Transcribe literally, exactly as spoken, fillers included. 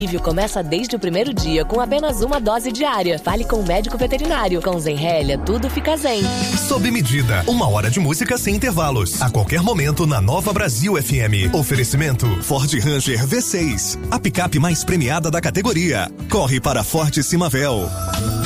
Começa desde o primeiro dia com apenas uma dose diária. Fale com o médico veterinário. Com Zenrelia, tudo fica zen. Sob medida, uma hora de música sem intervalos. A qualquer momento na Nova Brasil F M. Oferecimento Ford Ranger V seis. A picape mais premiada da categoria. Corre para Ford Simavel.